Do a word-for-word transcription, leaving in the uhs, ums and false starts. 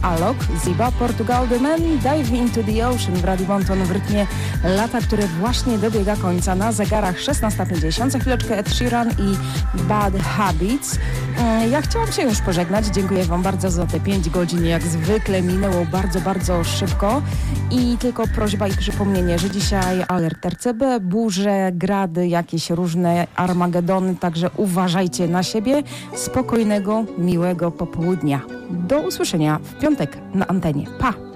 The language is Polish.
Alok, Ziba, Portugal, The Man, Dive Into the Ocean w Radiu Bonton w rytmie lata, które właśnie dobiega końca. Na zegarach szesnasta pięćdziesiąt, za chwileczkę Ed Sheeran i Bad Habits. Ja chciałam się już pożegnać. Dziękuję Wam bardzo za te pięć godzin. Jak zwykle minęło bardzo, bardzo szybko. I tylko prośba i przypomnienie, że dzisiaj alert R C B, burze, grady, jakieś różne armagedony, także uważajcie na siebie. Spokojnego, miłego popołudnia. Do usłyszenia w piątek na antenie. Pa!